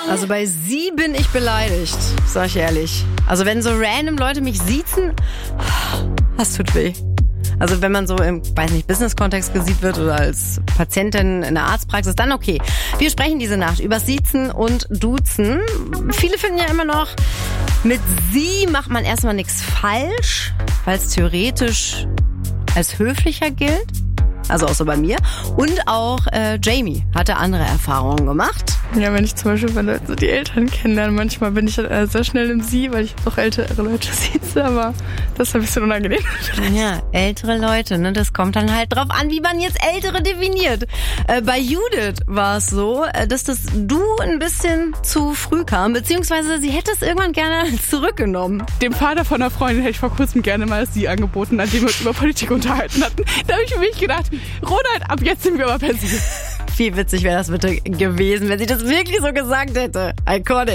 Also bei sie bin ich beleidigt, sag ich ehrlich. Also wenn so random Leute mich siezen, das tut weh. Also wenn man so im, Business-Kontext gesiezt wird oder als Patientin in der Arztpraxis, dann okay. Wir sprechen diese Nacht über Siezen und Duzen. Viele finden ja immer noch, mit sie macht man erstmal nichts falsch, weil es theoretisch als höflicher gilt. Also auch so bei mir. Und auch Jamie hatte andere Erfahrungen gemacht. Ja, wenn ich zum Beispiel bei Leuten so die Eltern kennenlerne, manchmal bin ich dann sehr schnell im Sie, weil ich auch ältere Leute sieze, aber das ist ein bisschen unangenehm. Ja, ältere Leute, ne? Das kommt dann halt drauf an, wie man jetzt Ältere definiert. Bei Judith war es so, dass das Du ein bisschen zu früh kam, beziehungsweise sie hätte es irgendwann gerne zurückgenommen. Dem Vater von einer Freundin hätte ich vor kurzem gerne mal Sie angeboten, an dem wir uns über Politik unterhalten hatten. Da habe ich für mich gedacht, Ronald, ab jetzt sind wir aber per Sie. Wie witzig wäre das bitte gewesen, wenn sie das wirklich so gesagt hätte. Iconic.